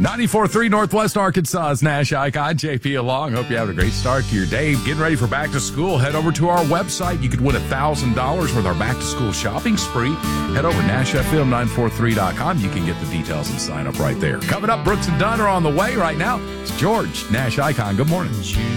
94.3 Northwest Arkansas's Nash Icon, JP along. Hope you're having a great start to your day. Getting ready for back to school. Head over to our website. You could win $1,000 with our back to school shopping spree. Head over to NashFM943.com. You can get the details and sign up right there. Coming up, Brooks and Dunn are on the way right now. It's George, Nash Icon. Good morning.